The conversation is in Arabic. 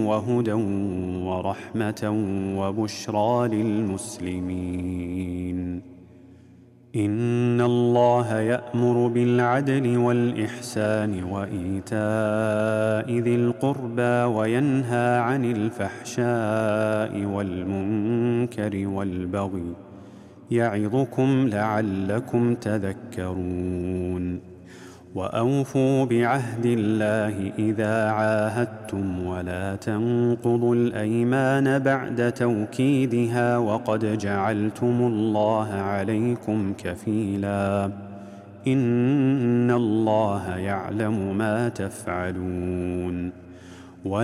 وهدى ورحمة وبشرى للمسلمين. إن الله يأمر بالعدل والإحسان وإيتاء ذي القربى وينهى عن الفحشاء والمنكر والبغي يعظكم لعلكم تذكرون. وأوفوا بعهد الله إذا عاهدتم ولا تنقضوا الأيمان بعد توكيدها وقد جعلتم الله عليكم كفيلا إن الله يعلم ما تفعلون.